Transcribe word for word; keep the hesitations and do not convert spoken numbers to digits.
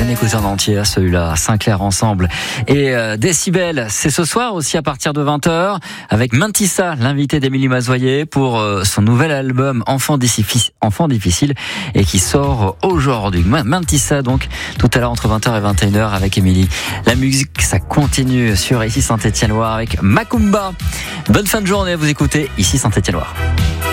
écouter en entier celui-là, Sinclair ensemble. Et euh, Décibel, c'est ce soir aussi à partir de vingt heures avec Mentissa, l'invité d'Émilie Mazoyer pour euh, son nouvel album Enfant difficile, Enfant difficile et qui sort aujourd'hui. Mentissa donc tout à l'heure entre vingt heures et vingt et une heures avec Émilie. La musique, ça continue sur Ici Saint-Étienne-Loire avec Macumba. Bonne fin de journée, vous écoutez Ici Saint-Étienne-Loire.